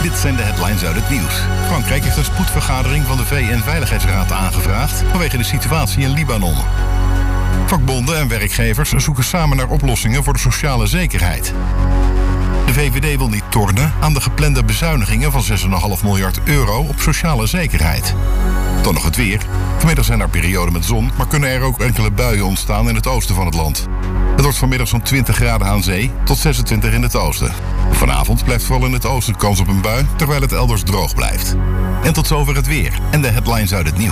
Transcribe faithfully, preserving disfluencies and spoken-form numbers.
Dit zijn de headlines uit het nieuws. Frankrijk heeft een spoedvergadering van de V N-veiligheidsraad aangevraagd vanwege de situatie in Libanon. Vakbonden en werkgevers zoeken samen naar oplossingen voor de sociale zekerheid. De V V D wil niet tornen aan de geplande bezuinigingen van zes komma vijf miljard euro op sociale zekerheid. Dan nog het weer. Vanmiddag zijn er perioden met zon, maar kunnen er ook enkele buien ontstaan in het oosten van het land. Het wordt vanmiddag zo'n twintig graden aan zee tot zesentwintig in het oosten. Vanavond blijft vooral in het oosten kans op een bui, terwijl het elders droog blijft. En tot zover het weer en de headlines uit het nieuws.